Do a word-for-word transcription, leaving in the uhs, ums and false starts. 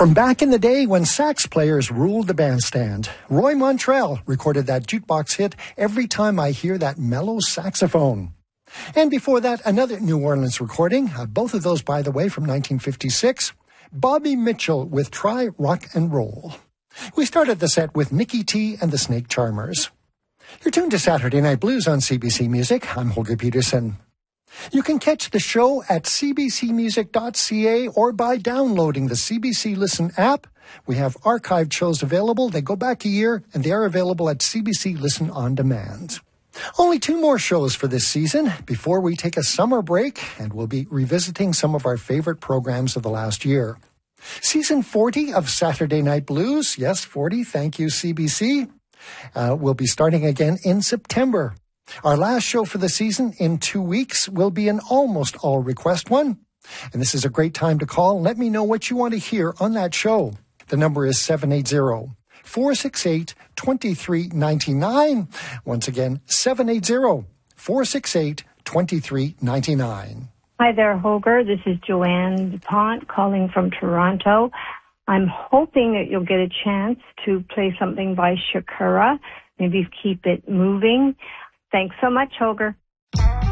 From back in the day when sax players ruled the bandstand, Roy Montrell recorded that jukebox hit Every Time I Hear That Mellow Saxophone. And before that, another New Orleans recording, uh, both of those, by the way, from nineteen fifty-six, Bobby Mitchell with Try Rock and Roll. We started the set with Mickey T and the Snake Charmers. You're tuned to Saturday Night Blues on C B C Music. I'm Holger Peterson. You can catch the show at c b c music dot c a or by downloading the C B C Listen app. We have archived shows available. They go back a year, and they are available at C B C Listen On Demand. Only two more shows for this season before we take a summer break, and we'll be revisiting some of our favorite programs of the last year. Season forty of Saturday Night Blues, yes, forty, thank you, C B C, uh, will be starting again in September. Our last show for the season in two weeks will be an almost all request one. And this is a great time to call and let me know what you want to hear on that show. The number is seven eight zero, four six eight, two three nine nine. Once again, seven eight zero, four six eight, two three nine nine. Hi there, Holger. This is Joanne DuPont calling from Toronto. I'm hoping that you'll get a chance to play something by Shakira. Maybe Keep It Moving. Thanks so much, Holger.